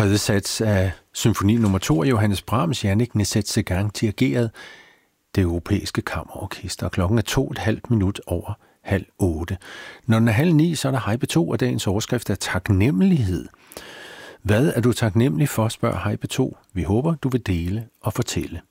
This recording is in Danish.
Tredje sats af symfoni nummer 2 af Johannes Brahms, Jannik Nézet-Séguin, dirigeret det europæiske kammerorkester. Klokken er 2,5 minut over 7:30. Når den er 8:30, så er der Hej P2, og dagens overskrift er taknemmelighed. Hvad er du taknemmelig for, spørger Hej P2. Vi håber, du vil dele og fortælle.